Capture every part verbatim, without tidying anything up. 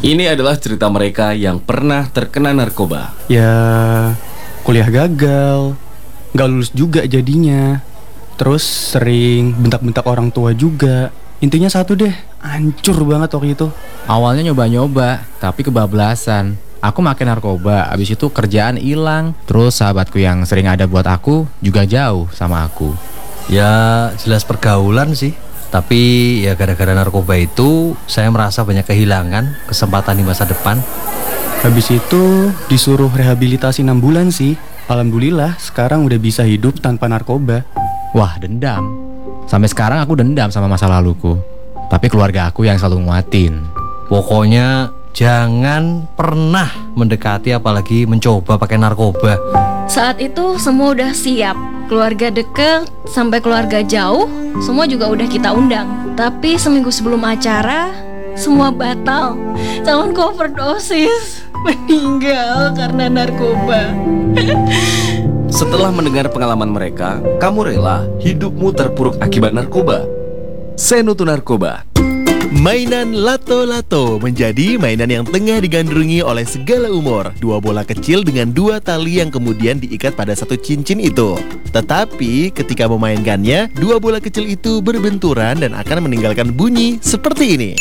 Ini adalah cerita mereka yang pernah terkena narkoba. Ya, kuliah gagal, gak lulus juga jadinya. Terus sering bentak-bentak orang tua juga. Intinya satu deh, hancur banget waktu itu. Awalnya nyoba-nyoba, tapi kebablasan. Aku makin narkoba, abis itu kerjaan hilang. Terus sahabatku yang sering ada buat aku juga jauh sama aku. Ya jelas pergaulan sih. Tapi ya gara-gara narkoba itu saya merasa banyak kehilangan kesempatan di masa depan. Habis itu disuruh rehabilitasi enam bulan sih. Alhamdulillah sekarang udah bisa hidup tanpa narkoba. Wah, dendam. Sampai sekarang aku dendam sama masa laluku. Tapi keluarga aku yang selalu nguatin. Pokoknya jangan pernah mendekati apalagi mencoba pakai narkoba. Saat itu semua udah siap. Keluarga deket sampai keluarga jauh, semua juga udah kita undang. Tapi seminggu sebelum acara, semua batal. Calon overdosis meninggal karena narkoba. Setelah mendengar pengalaman mereka, kamu rela hidupmu terpuruk akibat narkoba? Senutu Narkoba. Mainan lato-lato menjadi mainan yang tengah digandrungi oleh segala umur. Dua bola kecil dengan dua tali yang kemudian diikat pada satu cincin itu. Tetapi ketika memainkannya, dua bola kecil itu berbenturan dan akan meninggalkan bunyi seperti ini.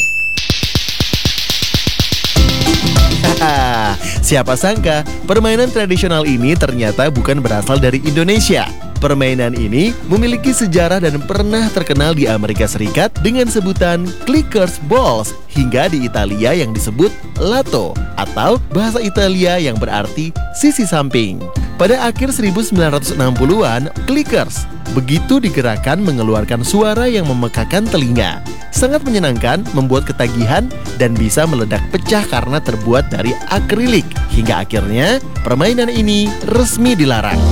Haha, siapa sangka permainan tradisional ini ternyata bukan berasal dari Indonesia. Permainan ini memiliki sejarah dan pernah terkenal di Amerika Serikat dengan sebutan clickers balls, hingga di Italia yang disebut lato atau bahasa Italia yang berarti sisi samping. Pada akhir seribu sembilan ratus enam puluhan, clickers begitu digerakkan mengeluarkan suara yang memekakan telinga. Sangat menyenangkan, membuat ketagihan, dan bisa meledak pecah karena terbuat dari akrilik. Hingga akhirnya permainan ini resmi dilarang.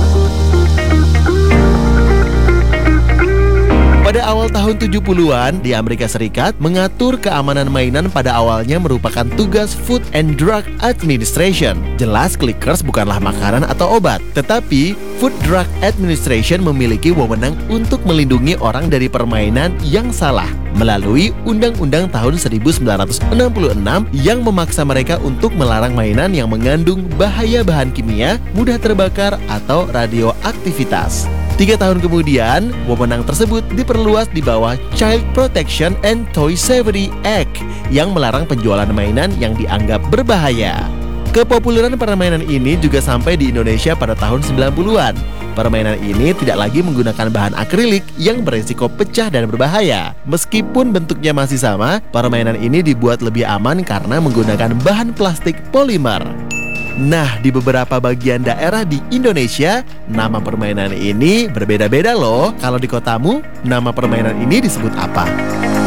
Pada awal tahun tujuh puluhan, di Amerika Serikat, mengatur keamanan mainan pada awalnya merupakan tugas Food and Drug Administration. Jelas clickers bukanlah makanan atau obat, tetapi Food Drug Administration memiliki wewenang untuk melindungi orang dari permainan yang salah melalui Undang-Undang tahun seribu sembilan ratus enam puluh enam yang memaksa mereka untuk melarang mainan yang mengandung bahaya bahan kimia, mudah terbakar, atau radioaktivitas. Tiga tahun kemudian, wewenang tersebut diperluas di bawah Child Protection and Toy Safety Act yang melarang penjualan mainan yang dianggap berbahaya. Kepopuleran permainan ini juga sampai di Indonesia pada tahun sembilan puluhan. Permainan ini tidak lagi menggunakan bahan akrilik yang beresiko pecah dan berbahaya. Meskipun bentuknya masih sama, permainan ini dibuat lebih aman karena menggunakan bahan plastik polimer. Nah, di beberapa bagian daerah di Indonesia, nama permainan ini berbeda-beda loh. Kalau di kotamu, nama permainan ini disebut apa?